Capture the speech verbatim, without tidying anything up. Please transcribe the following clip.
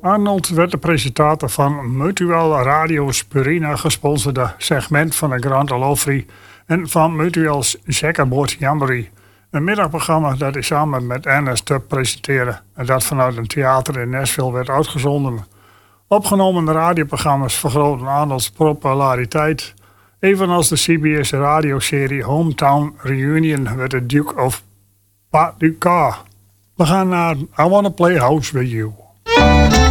Arnold werd de presentator van Mutual Radio Spurina gesponsorde segment van de Grand Ole Opry en van Mutual's Checkerboard Jamboree. Een middagprogramma dat hij samen met Ernest Tubb presenteerde en dat vanuit een theater in Nashville werd uitgezonden. Opgenomen radioprogramma's vergroten Arnold's populariteit. Evenals de C B S radioserie Hometown Reunion werd de Duke of Paducah. We gaan naar I Wanna Play House With You.